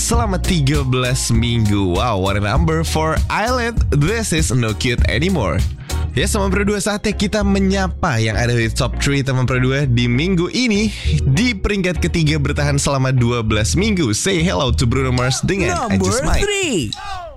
selama 13 minggu. Wow, what a number for Island. This is no cute anymore. Ya, teman Pro 2, saatnya kita menyapa yang ada di top 3 teman Pro 2 di minggu ini. Di peringkat ketiga bertahan selama 12 minggu. Say hello to Bruno Mars dengan I Just Might. Number 3.